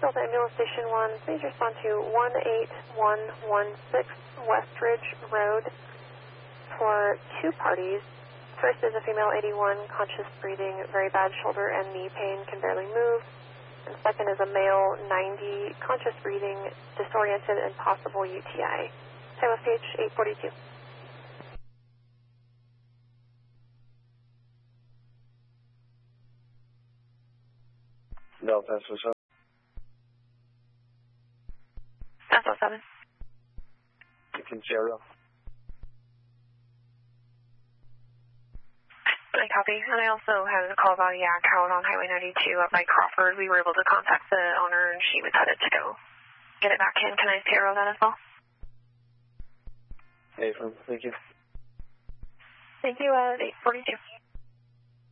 Delta Ambulance Station 1, please respond to 18116 Westridge Road for 2 parties. First is a female 81, conscious breathing, very bad shoulder and knee pain, can barely move. And second is a male 90, conscious breathing, disoriented, and possible UTI. Time of stage 842. Delta SO7. SO7. Beacon 0. I copy. And I also had a call about a yak out on Highway 92 up by Crawford. We were able to contact the owner, and she was headed to go get it back in. Can I zero that as well? Hey, thank you. Thank you, 842.